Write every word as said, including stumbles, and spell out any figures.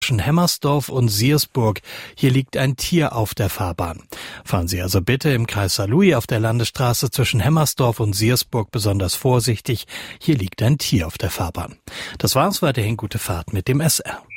zwischen Hemmersdorf und Siersburg. Hier liegt ein Tier auf der Fahrbahn. Fahren Sie also bitte im Kreis Saarlouis auf der Landesstraße zwischen Hemmersdorf und Siersburg besonders vorsichtig. Hier liegt ein Tier auf der Fahrbahn. Das war's, weiterhin gute Fahrt mit dem S R.